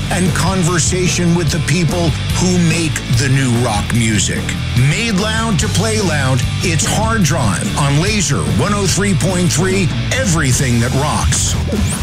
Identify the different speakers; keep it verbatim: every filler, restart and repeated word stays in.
Speaker 1: and conversation with the people who make the new rock music. Made loud to play loud, it's Hard Drive on Laser one oh three point three, everything that rocks.